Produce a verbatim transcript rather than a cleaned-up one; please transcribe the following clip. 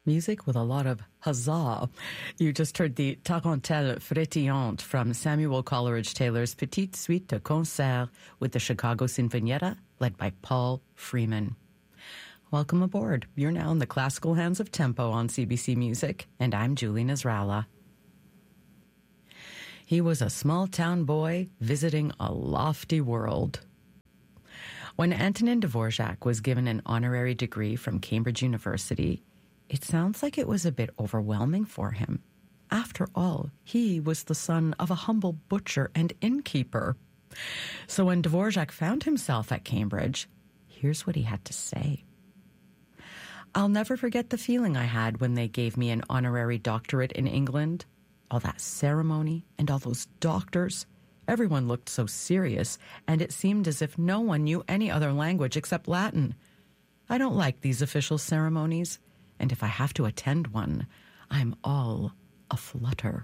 Music with a lot of huzzah. You just heard the Tarentelle Frétillante from Samuel Coleridge Taylor's Petite Suite de Concert with the Chicago Sinfonietta, led by Paul Freeman. Welcome aboard. You're now in the classical hands of tempo on C B C Music, and I'm Julie Nasrallah. He was a small-town boy visiting a lofty world. When Antonin Dvorak was given an honorary degree from Cambridge University, it sounds like it was a bit overwhelming for him. After all, he was the son of a humble butcher and innkeeper. So when Dvorak found himself at Cambridge, here's what he had to say. I'll never forget the feeling I had when they gave me an honorary doctorate in England. All that ceremony and all those doctors. Everyone looked so serious, and it seemed as if no one knew any other language except Latin. I don't like these official ceremonies, and if I have to attend one, I'm all aflutter.